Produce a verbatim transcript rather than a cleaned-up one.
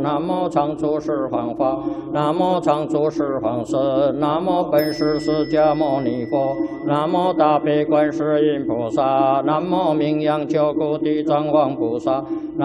南无常住十方法，南无常住十方神，南无本师释迦牟尼佛，南无大悲观世音菩萨，南无名扬救苦地藏王菩萨，南